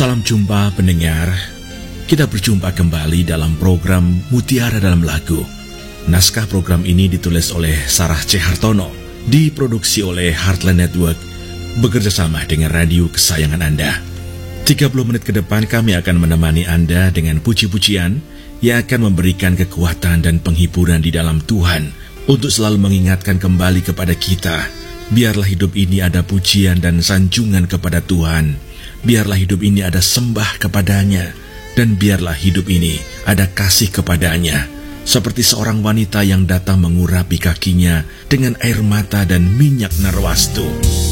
Salam jumpa pendengar. Kita berjumpa kembali dalam program Mutiara dalam Lagu. Naskah program ini ditulis oleh Sarah C. Hartono, diproduksi oleh Heartland Network, bekerjasama dengan radio kesayangan Anda. 30 menit ke depan kami akan menemani Anda dengan puji-pujian yang akan memberikan kekuatan dan penghiburan di dalam Tuhan untuk selalu mengingatkan kembali kepada kita. Biarlah hidup ini ada pujian dan sanjungan kepada Tuhan. Biarlah hidup ini ada sembah kepadanya, dan biarlah hidup ini ada kasih kepadanya, seperti seorang wanita yang datang mengurapi kakinya dengan air mata dan minyak narwastu.